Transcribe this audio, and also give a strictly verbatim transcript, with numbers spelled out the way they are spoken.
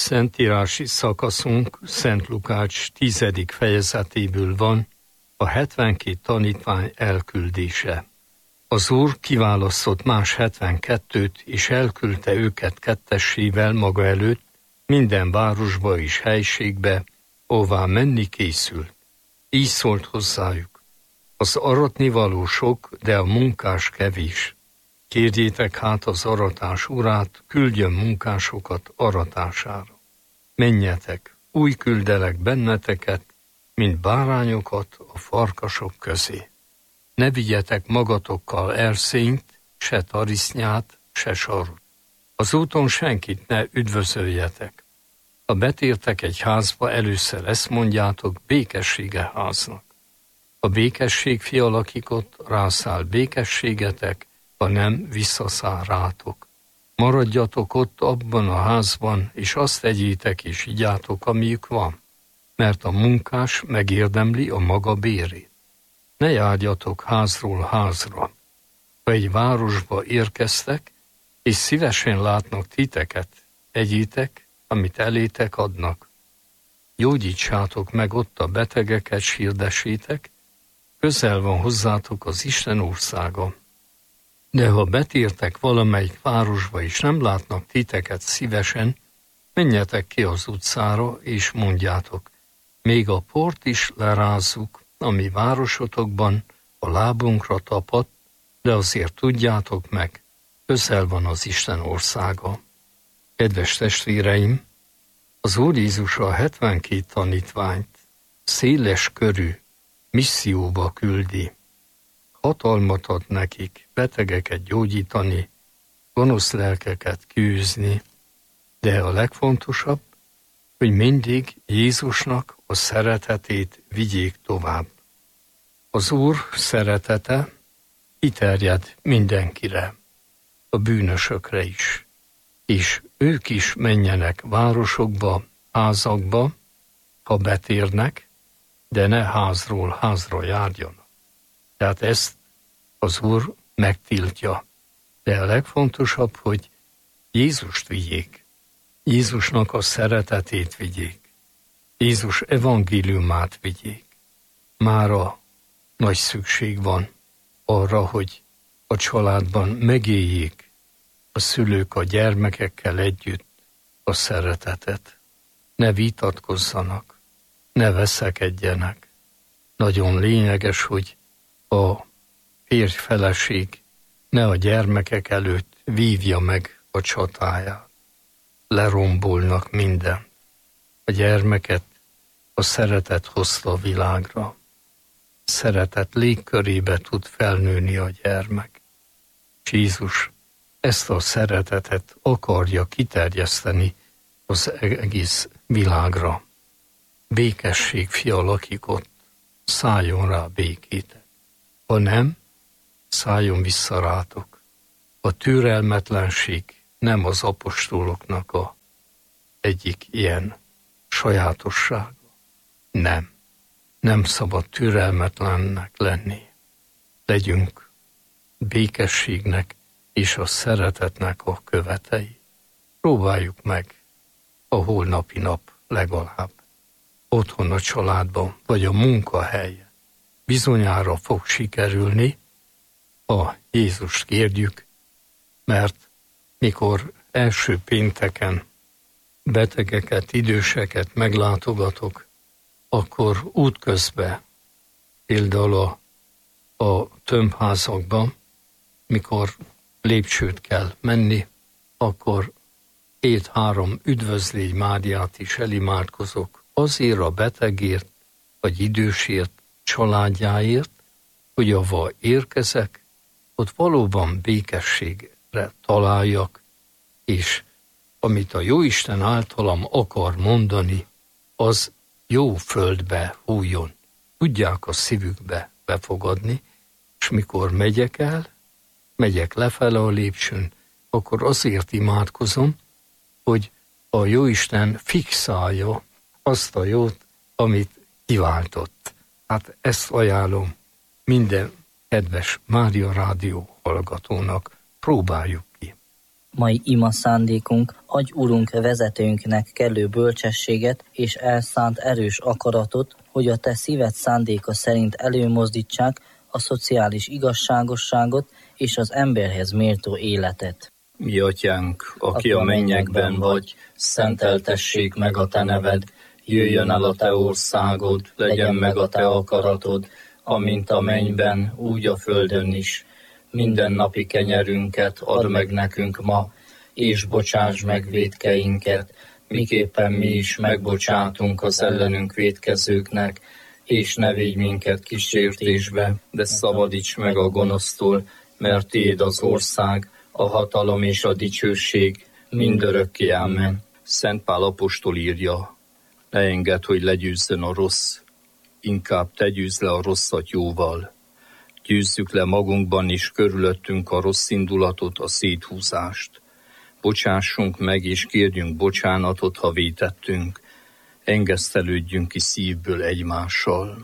szentírási szakaszunk Szent Lukács tizedik fejezetéből van, a hetvenkét tanítvány elküldése. Az Úr kiválasztott más hetvenkettőt, és elküldte őket kettessével maga előtt minden városba és helységbe, ahová menni készült. Így szólt hozzájuk: az aratnivaló sok, de a munkás kevés. Kérjétek hát az aratás urát, küldjön munkásokat aratására. Menjetek, úgy küldelek benneteket, mint bárányokat a farkasok közé. Ne vigyetek magatokkal erszényt, se tarisznyát, se sarut. Az úton senkit ne üdvözöljetek. Ha betértek egy házba, először ezt mondjátok: békessége háznak. A békesség fialakikot, rászáll békességetek, ha nem, visszaszáll rátok. Maradjatok ott abban a házban, és azt tegyétek és igyátok, amiük van, mert a munkás megérdemli a maga bérét. Ne járjatok házról házra. Ha egy városba érkeztek, és szívesen látnak titeket, egyétek, amit elétek adnak. Gyógyítsátok meg ott a betegeket, s hirdessétek, közel van hozzátok az Isten országa. De ha betértek valamelyik városba, és nem látnak titeket szívesen, menjetek ki az utcára, és mondjátok: még a port is lerázzuk, ami városotokban a lábunkra tapadt, de azért tudjátok meg, közel van az Isten országa. Kedves testvéreim, az Úr Jézus a hetvenkét tanítványt széles körű misszióba küldi. Hatalmat ad nekik betegeket gyógyítani, gonosz lelkeket kiűzni, de a legfontosabb, hogy mindig Jézusnak a szeretetét vigyék tovább. Az Úr szeretete kiterjed mindenkire, a bűnösökre is, és ők is menjenek városokba, házakba, ha betérnek, de ne házról házra járjanak. Tehát ezt az Úr megtiltja. De a legfontosabb, hogy Jézust vigyék. Jézusnak a szeretetét vigyék. Jézus evangéliumát vigyék. Mára nagy szükség van arra, hogy a családban megéljék a szülők a gyermekekkel együtt a szeretetet. Ne vitatkozzanak, ne veszekedjenek. Nagyon lényeges, hogy a férj-feleség ne a gyermekek előtt vívja meg a csatáját. Lerombolnak mindent. A gyermeket a szeretet hozta a világra. Szeretet légkörébe tud felnőni a gyermek. És Jézus ezt a szeretetet akarja kiterjeszteni az egész világra. Békesség fialakik ott, szálljon rá békétek. Ha nem, szálljon vissza rátok. A türelmetlenség nem az apostoloknak a egyik ilyen sajátossága. Nem. Nem szabad türelmetlennek lenni. Legyünk békességnek és a szeretetnek a követei. Próbáljuk meg a holnapi nap legalább. Otthon a családban, vagy a munkahelyen. Bizonyára fog sikerülni, ha Jézust kérjük, mert mikor első pénteken betegeket, időseket meglátogatok, akkor útközben, például a, a tömbházakban, mikor lépcsőt kell menni, akkor két-három üdvözlégy Máriát is elimádkozok azért a betegért, vagy idősért, családjáért, hogy ahova érkezek, ott valóban békességre találjak, és amit a Jóisten általam akar mondani, az jó földbe hújjon, tudják a szívükbe befogadni, és mikor megyek el, megyek lefele a lépcsőn, akkor azért imádkozom, hogy a Jóisten fixálja azt a jót, amit kiváltott. Hát ezt ajánlom minden kedves Mária Rádió hallgatónak, próbáljuk ki. Mai ima szándékunk, adj Urunk vezetőnknek kellő bölcsességet és elszánt erős akaratot, hogy a Te szíved szándéka szerint előmozdítsák a szociális igazságosságot és az emberhez méltó életet. Mi atyánk, aki a mennyekben vagy, szenteltessék meg a Te neved, jöjjön el a Te országod, legyen meg a Te akaratod, amint a mennyben, úgy a földön is. Minden napi kenyerünket add meg nekünk ma, és bocsáss meg vétkeinket, miképpen mi is megbocsátunk az ellenünk vétkezőknek, és ne védj minket kísértésbe, de szabadíts meg a gonosztól, mert Tiéd az ország, a hatalom és a dicsőség mindörökké. Amen. Szent Pál apostol írja, ne engedd, hogy legyőzzön a rossz, inkább te győzz le a rosszat jóval. Győzzük le magunkban és körülöttünk a rossz indulatot, a széthúzást. Bocsássunk meg és kérjünk bocsánatot, ha vétettünk. Engesztelődjünk ki szívből egymással.